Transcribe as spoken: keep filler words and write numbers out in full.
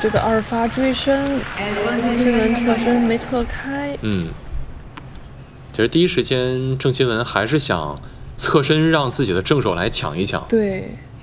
这个二发追身，亲文侧身没侧开。 嗯，其实第一时间郑钦文还是想侧身让自己的正手来抢一抢。 对。